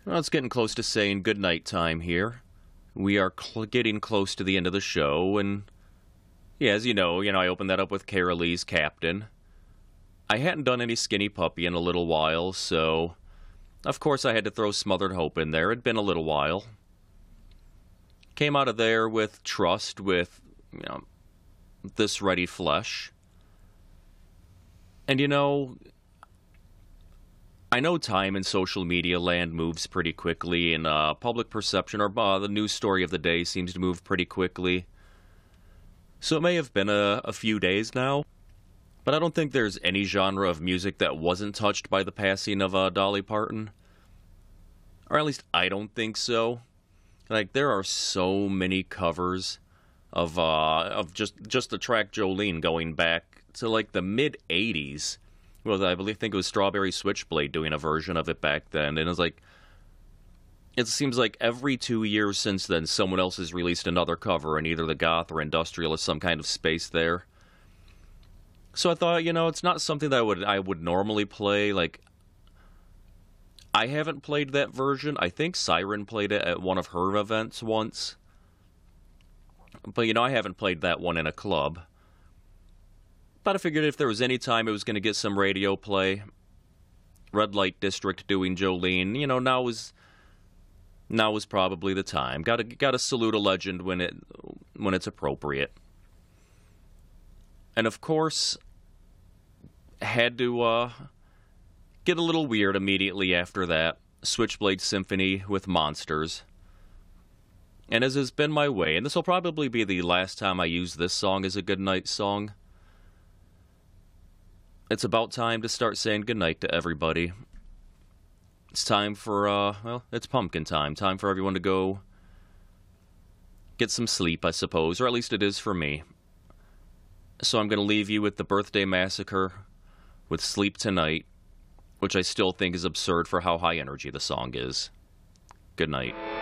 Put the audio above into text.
Well, it's getting close to saying goodnight time here. We are getting close to the end of the show, and yeah, as you know, I opened that up with Kara Lee's Captain. I hadn't done any Skinny Puppy in a little while, so of course I had to throw Smothered Hope in there. It'd been a little while. Came out of there with Trust, with This Ready Flesh. And I know time in social media land moves pretty quickly, and public perception, or the news story of the day, seems to move pretty quickly. So it may have been a few days now, but I don't think there's any genre of music that wasn't touched by the passing of Dolly Parton. Or at least I don't think so. Like, there are so many covers of just the track Jolene going back to like the mid '80s. Well, think it was Strawberry Switchblade doing a version of it back then, and it seems like every 2 years since then, someone else has released another cover in either the goth or industrial or some kind of space there. So I thought, it's not something that I would normally play. Like, I haven't played that version. I think Siren played it at one of her events once. But, I haven't played that one in a club. But I figured if there was any time it was going to get some radio play, Red Light District doing Jolene, now was probably the time. Gotta salute a legend when it's appropriate. And of course, had to get a little weird immediately after that. Switchblade Symphony with Monsters. And as has been my way, and this will probably be the last time I use this song as a goodnight song, it's about time to start saying goodnight to everybody. It's time for, it's pumpkin time. Time for everyone to go get some sleep, I suppose, or at least it is for me. So I'm going to leave you with the Birthday Massacre with Sleep Tonight, which I still think is absurd for how high energy the song is. Good night.